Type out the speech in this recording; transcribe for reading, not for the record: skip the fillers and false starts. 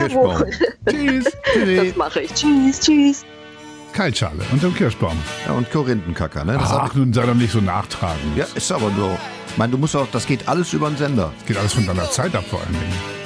Kirschbaum. Tschüss. Das mache ich. Tschüss, tschüss. Kaltschale und dem Kirschbaum. Ja, und Korinthenkacker, ne? Ach, nun sei doch nicht so nachtragend. Ja, ist aber so. Ich meine, du musst auch, das geht alles über den Sender. Geht alles von deiner Zeit ab vor allen Dingen.